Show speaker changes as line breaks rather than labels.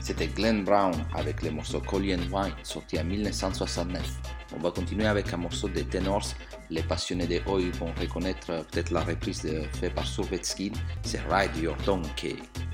C'était Glenn Brown avec le morceau Collie and Wine, sorti en 1969. On va continuer avec un morceau des Tenors. Les passionnés de Oi vont reconnaître peut-être la reprise faite par Survetskin, c'est Ride Your Donkey.